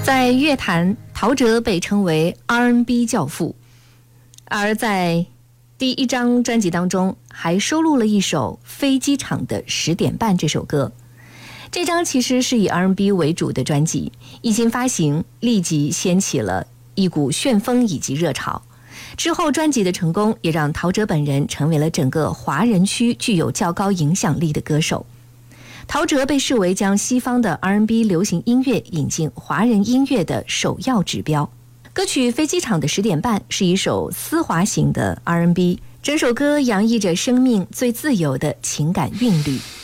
在乐坛，陶喆被称为 R&B 教父，而在第一张专辑当中还收录了一首《飞机场的10点半》这首歌。这张其实是以 R&B 为主的专辑，一经发行立即掀起了一股旋风以及热潮。之后专辑的成功也让陶喆本人成为了整个华人区具有较高影响力的歌手。陶喆被视为将西方的 R&B 流行音乐引进华人音乐的首要指标。歌曲《飞机场的10点半》是一首丝滑型的 R&B， 整首歌洋溢着生命最自由的情感韵律。